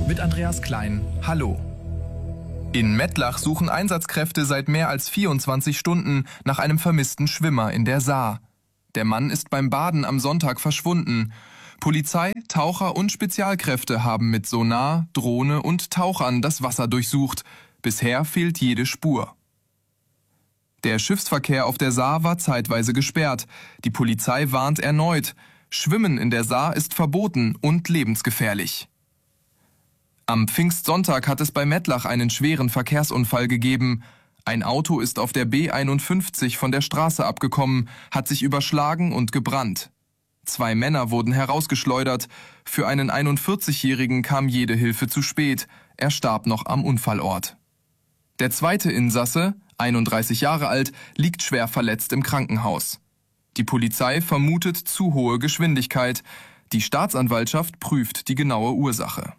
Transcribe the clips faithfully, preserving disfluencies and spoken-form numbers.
Mit Andreas Klein. Hallo. In Mettlach suchen Einsatzkräfte seit mehr als vierundzwanzig Stunden nach einem vermissten Schwimmer in der Saar. Der Mann ist beim Baden am Sonntag verschwunden. Polizei, Taucher und Spezialkräfte haben mit Sonar, Drohne und Tauchern das Wasser durchsucht. Bisher fehlt jede Spur. Der Schiffsverkehr auf der Saar war zeitweise gesperrt. Die Polizei warnt erneut. Schwimmen in der Saar ist verboten und lebensgefährlich. Am Pfingstsonntag hat es bei Mettlach einen schweren Verkehrsunfall gegeben. Ein Auto ist auf der B einundfünfzig von der Straße abgekommen, hat sich überschlagen und gebrannt. Zwei Männer wurden herausgeschleudert. Für einen einundvierzigjährigen kam jede Hilfe zu spät. Er starb noch am Unfallort. Der zweite Insasse, einunddreißig Jahre alt, liegt schwer verletzt im Krankenhaus. Die Polizei vermutet zu hohe Geschwindigkeit. Die Staatsanwaltschaft prüft die genaue Ursache.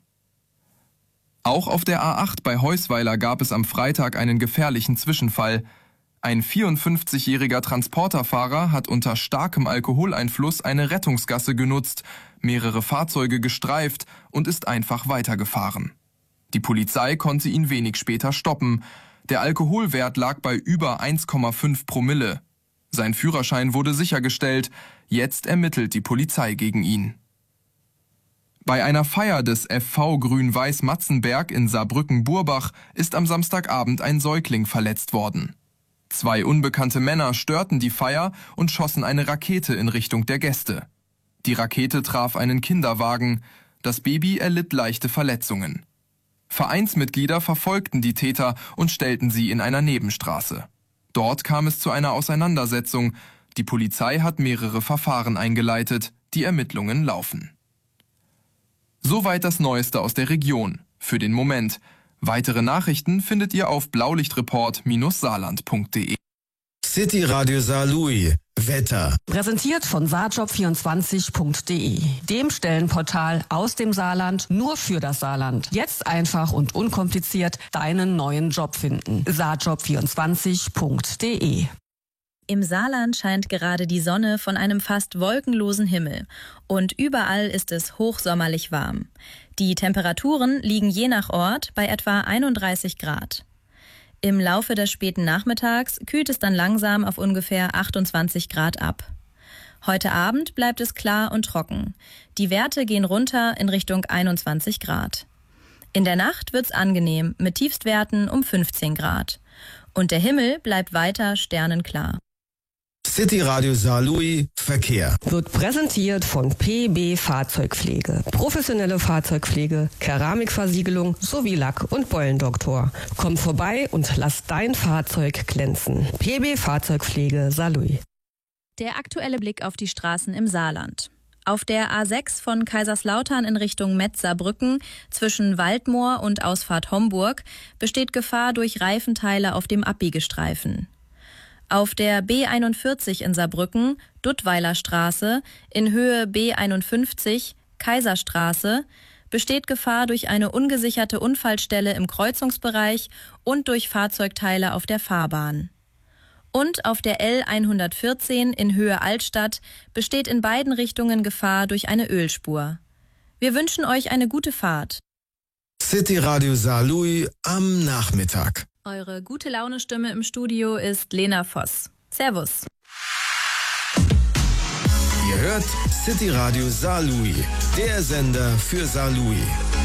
Auch auf der A acht bei Heusweiler gab es am Freitag einen gefährlichen Zwischenfall. Ein vierundfünfzigjähriger Transporterfahrer hat unter starkem Alkoholeinfluss eine Rettungsgasse genutzt, mehrere Fahrzeuge gestreift und ist einfach weitergefahren. Die Polizei konnte ihn wenig später stoppen. Der Alkoholwert lag bei über eins Komma fünf Promille. Sein Führerschein wurde sichergestellt. Jetzt ermittelt die Polizei gegen ihn. Bei einer Feier des F V Grün-Weiß Matzenberg in Saarbrücken-Burbach ist am Samstagabend ein Säugling verletzt worden. Zwei unbekannte Männer störten die Feier und schossen eine Rakete in Richtung der Gäste. Die Rakete traf einen Kinderwagen. Das Baby erlitt leichte Verletzungen. Vereinsmitglieder verfolgten die Täter und stellten sie in einer Nebenstraße. Dort kam es zu einer Auseinandersetzung. Die Polizei hat mehrere Verfahren eingeleitet. Die Ermittlungen laufen. Soweit das Neueste aus der Region. Für den Moment. Weitere Nachrichten findet ihr auf blaulichtreport Bindestrich saarland Punkt de. City Radio Saarlouis. Wetter. Präsentiert von saarjob vierundzwanzig Punkt de, dem Stellenportal aus dem Saarland nur für das Saarland. Jetzt einfach und unkompliziert deinen neuen Job finden. saarjob vierundzwanzig Punkt de. Im Saarland scheint gerade die Sonne von einem fast wolkenlosen Himmel und überall ist es hochsommerlich warm. Die Temperaturen liegen je nach Ort bei etwa einunddreißig Grad. Im Laufe des späten Nachmittags kühlt es dann langsam auf ungefähr achtundzwanzig Grad ab. Heute Abend bleibt es klar und trocken. Die Werte gehen runter in Richtung einundzwanzig Grad. In der Nacht wird's angenehm mit Tiefstwerten um fünfzehn Grad. Und der Himmel bleibt weiter sternenklar. City Radio Saarlouis Verkehr. Wird präsentiert von P B Fahrzeugpflege. Professionelle Fahrzeugpflege, Keramikversiegelung sowie Lack- und Beulendoktor. Komm vorbei und lass dein Fahrzeug glänzen. P B Fahrzeugpflege Saarlouis. Der aktuelle Blick auf die Straßen im Saarland. Auf der A sechs von Kaiserslautern in Richtung Metz-Saarbrücken zwischen Waldmoor und Ausfahrt Homburg besteht Gefahr durch Reifenteile auf dem Abbiegestreifen. Auf der B einundvierzig in Saarbrücken, Duttweiler Straße, in Höhe B einundfünfzig, Kaiserstraße, besteht Gefahr durch eine ungesicherte Unfallstelle im Kreuzungsbereich und durch Fahrzeugteile auf der Fahrbahn. Und auf der L hundertvierzehn in Höhe Altstadt besteht in beiden Richtungen Gefahr durch eine Ölspur. Wir wünschen euch eine gute Fahrt. City Radio Saarlouis am Nachmittag. Eure gute Laune-Stimme im Studio ist Lena Voss. Servus. Ihr hört City Radio Saarlouis, der Sender für Saarlouis.